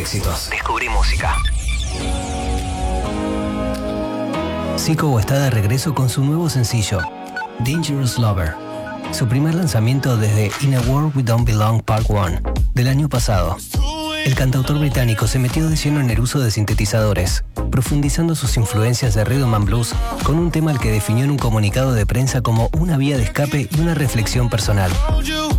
éxitos. Descubrí música. Zico está de regreso con su nuevo sencillo, Dangerous Lover. Su primer lanzamiento desde In a World We Don't Belong Part 1 del año pasado. El cantautor británico se metió de lleno en el uso de sintetizadores, profundizando sus influencias de rhythm and blues con un tema al que definió en un comunicado de prensa como una vía de escape y una reflexión personal.